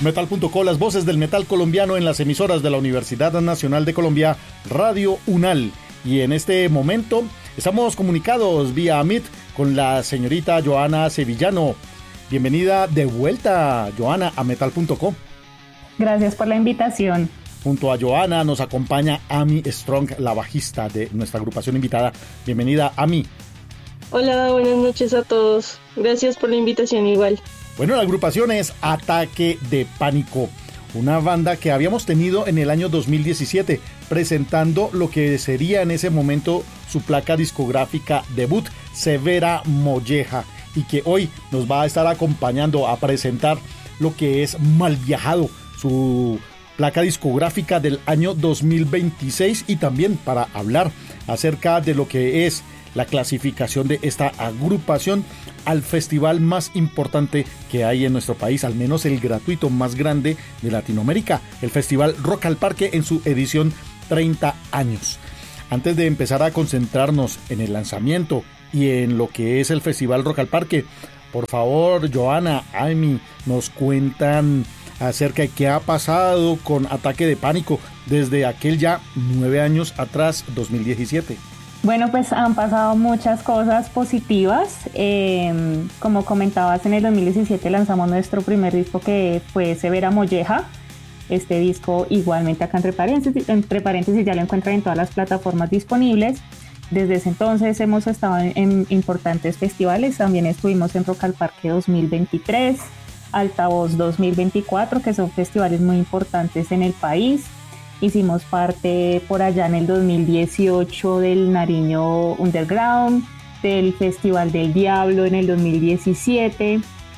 Metal.co, las voces del metal colombiano en las emisoras de la Universidad Nacional de Colombia, Radio UNAL. Y en este momento estamos comunicados vía Meet con la señorita Joana Sevillano. Bienvenida de vuelta, Joana, a Metal.co. Gracias por la invitación. Junto a Joana nos acompaña Amy Strong, la bajista de nuestra agrupación invitada. Bienvenida, Amy. Hola, buenas noches a todos. Gracias por la invitación igual. Bueno, la agrupación es Ataque de Pánico, una banda que habíamos tenido en el año 2017, presentando lo que sería en ese momento su placa discográfica debut, Severa Molleja, y que hoy nos va a estar acompañando a presentar lo que es Malviajado, su placa discográfica del año 2026, y también para hablar acerca de lo que es la clasificación de esta agrupación al festival más importante que hay en nuestro país, al menos el gratuito más grande de Latinoamérica, el Festival Rock al Parque en su edición 30 años. Antes de empezar a concentrarnos en el lanzamiento y en lo que es el Festival Rock al Parque, por favor, Joana, Amy, nos cuentan acerca de qué ha pasado con Ataque de Pánico desde aquel ya 9 años atrás, 2017. Bueno, pues han pasado muchas cosas positivas. Como comentabas, en el 2017 lanzamos nuestro primer disco, que fue Severa Molleja. Este disco igualmente acá entre paréntesis ya lo encuentran en todas las plataformas disponibles. Desde ese entonces hemos estado en importantes festivales. También estuvimos en Rock al Parque 2023, Altavoz 2024, que son festivales muy importantes en el país. Hicimos parte por allá en el 2018 del Nariño Underground, del Festival del Diablo en el 2017.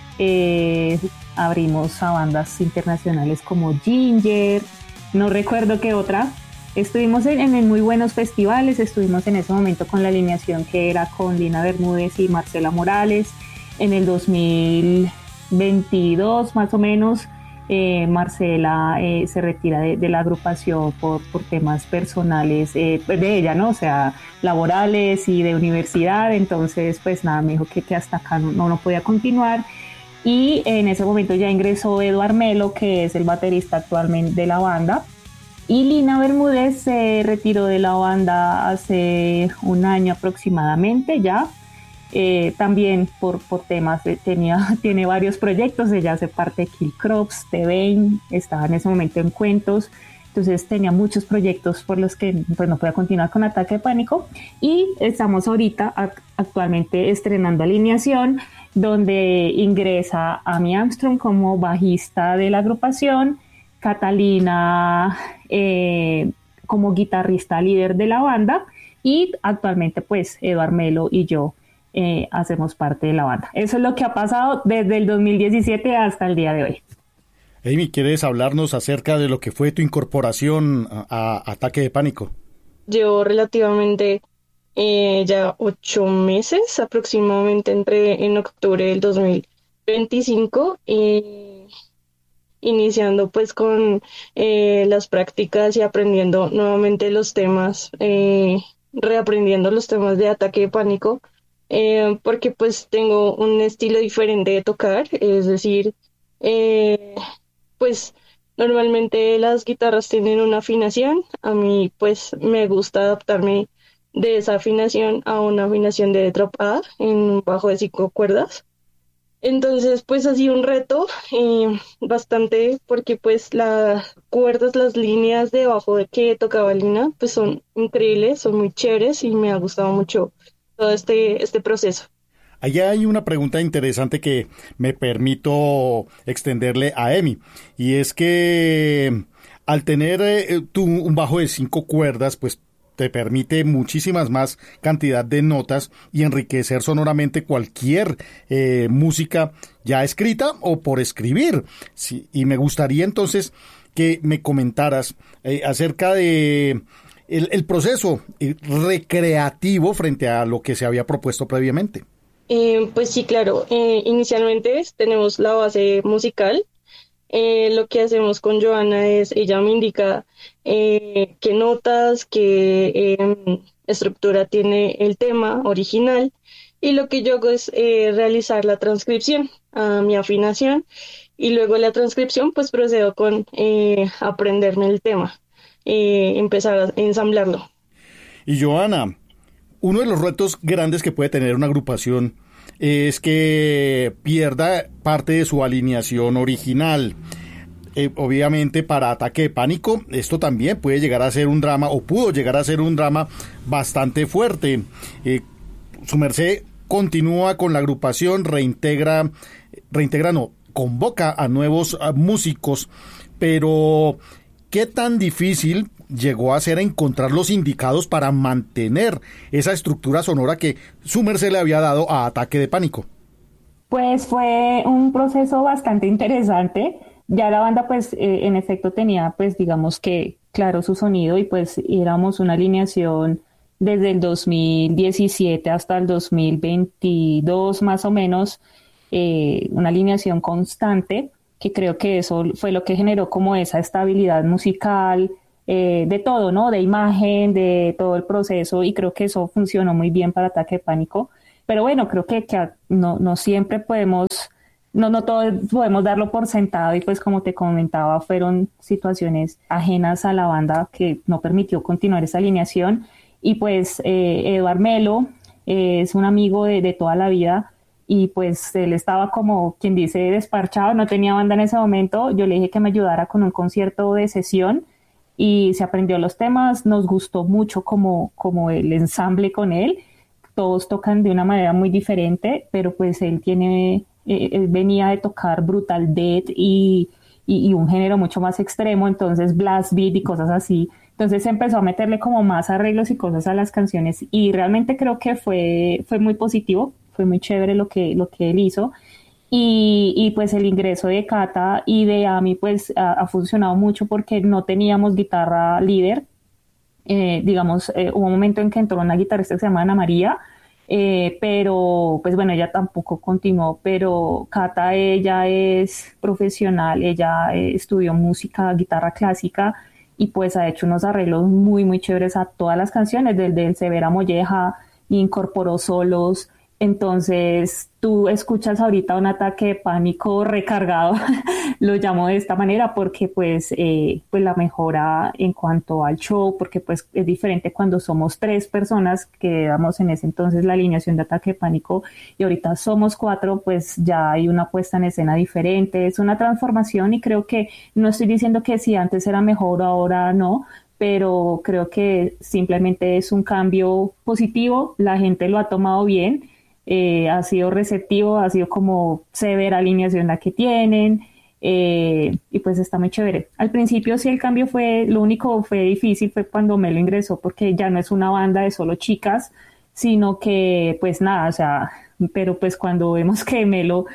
Abrimos a bandas internacionales como Ginger, no recuerdo qué otra. Estuvimos en muy buenos festivales, estuvimos en ese momento con la alineación que era con Lina Bermúdez y Marcela Morales. En el 2022 más o menos, Marcela se retira de la agrupación por temas personales de ella, ¿no? O sea, laborales y de universidad. Entonces, pues nada, me dijo que hasta acá no podía continuar. Y en ese momento ya ingresó Eduard Melo, que es el baterista actualmente de la banda. Y Lina Bermúdez se retiró de la banda hace un año aproximadamente ya. También por temas, tiene varios proyectos. Ella hace parte de Kill Crops, The Bane, estaba en ese momento en Cuentos, entonces tenía muchos proyectos por los que pues, no podía continuar con Ataque de Pánico, y estamos ahorita actualmente estrenando alineación, donde ingresa Amy Armstrong como bajista de la agrupación, Catalina como guitarrista líder de la banda, y actualmente pues Eduard Melo y yo hacemos parte de la banda. Eso es lo que ha pasado desde el 2017 hasta el día de hoy. Amy, ¿quieres hablarnos acerca de lo que fue tu incorporación a Ataque de Pánico? Llevo relativamente ya 8 meses, aproximadamente entré en octubre del 2025, iniciando pues con las prácticas y aprendiendo nuevamente los temas, reaprendiendo los temas de Ataque de Pánico. Porque pues tengo un estilo diferente de tocar, es decir, pues normalmente las guitarras tienen una afinación. A mí pues me gusta adaptarme de esa afinación a una afinación de drop A en un bajo de 5 cuerdas. Entonces pues ha sido un reto bastante, porque pues las cuerdas, las líneas de bajo de que tocaba Lina pues son increíbles, son muy chéveres, y me ha gustado mucho todo este proceso. Allá hay una pregunta interesante que me permito extenderle a Amy, y es que al tener tú un bajo de 5 cuerdas, pues te permite muchísimas más cantidad de notas y enriquecer sonoramente cualquier música ya escrita o por escribir. Sí, y me gustaría entonces que me comentaras acerca de el proceso recreativo frente a lo que se había propuesto previamente. Pues sí, claro. Inicialmente tenemos la base musical. Lo que hacemos con Joana es, ella me indica qué notas, qué estructura tiene el tema original, y lo que yo hago es realizar la transcripción a mi afinación, y luego la transcripción pues procedo con aprenderme el tema, empezar a ensamblarlo. Y Joana, uno de los retos grandes que puede tener una agrupación es que pierda parte de su alineación original. Obviamente para Ataque de Pánico esto también puede llegar a ser un drama, o pudo llegar a ser un drama bastante fuerte. Su merced continúa con la agrupación, convoca a nuevos músicos, pero ¿qué tan difícil llegó a ser encontrar los indicados para mantener esa estructura sonora que su merced le había dado a Ataque de Pánico? Pues fue un proceso bastante interesante. Ya la banda pues en efecto tenía pues digamos que claro su sonido y pues éramos una alineación desde el 2017 hasta el 2022 más o menos, una alineación constante, que creo que eso fue lo que generó como esa estabilidad musical, de todo, ¿no? De imagen, de todo el proceso, y creo que eso funcionó muy bien para Ataque de Pánico. Pero bueno, creo que no siempre podemos, no todos podemos darlo por sentado, y pues como te comentaba, fueron situaciones ajenas a la banda que no permitió continuar esa alineación. Y pues Eduard Melo es un amigo de toda la vida, y pues él estaba como quien dice desparchado, no tenía banda en ese momento. Yo le dije que me ayudara con un concierto de sesión y se aprendió los temas. Nos gustó mucho como el ensamble con él. Todos tocan de una manera muy diferente, pero pues él venía de tocar Brutal Death y un género mucho más extremo, entonces blast beat y cosas así. Entonces empezó a meterle como más arreglos y cosas a las canciones, y realmente creo que fue muy positivo, fue muy chévere lo que él hizo. Y pues el ingreso de Cata y de Ami pues ha funcionado mucho porque no teníamos guitarra líder. Hubo un momento en que entró una guitarrista que se llama Ana María, pero pues bueno, ella tampoco continuó. Pero Cata, ella es profesional, ella estudió música, guitarra clásica, y pues ha hecho unos arreglos muy muy chéveres a todas las canciones del Severa Molleja, incorporó solos. Entonces tú escuchas ahorita un Ataque de Pánico recargado, lo llamo de esta manera, porque pues la mejora en cuanto al show, porque pues es diferente cuando somos 3 personas, que éramos en ese entonces la alineación de Ataque de Pánico, y ahorita somos 4, pues ya hay una puesta en escena diferente, es una transformación. Y creo que no estoy diciendo que si antes era mejor o ahora no, pero creo que simplemente es un cambio positivo, la gente lo ha tomado bien. Ha sido receptivo, ha sido como severa alineación la que tienen, y pues está muy chévere. Al principio sí el cambio lo único fue difícil fue cuando Melo ingresó, porque ya no es una banda de solo chicas, sino que pues nada, o sea, pero pues cuando vemos que Melo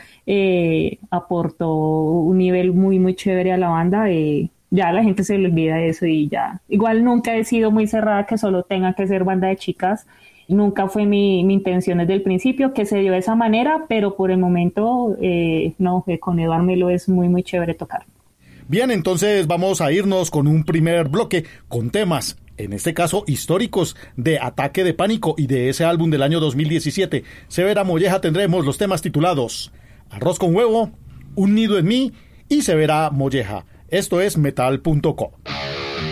aportó un nivel muy muy chévere a la banda, ya la gente se le olvida eso, y ya, igual nunca he sido muy cerrada que solo tenga que ser banda de chicas. Nunca fue mi intención desde el principio, que se dio de esa manera, pero por el momento no, con Eduard Melo es muy muy chévere tocar. Bien, entonces vamos a irnos con un primer bloque con temas, en este caso históricos, de Ataque de Pánico y de ese álbum del año 2017. Severa Molleja tendremos los temas titulados Arroz con Huevo, Un Nido en Mí y Severa Molleja. Esto es Metal.co.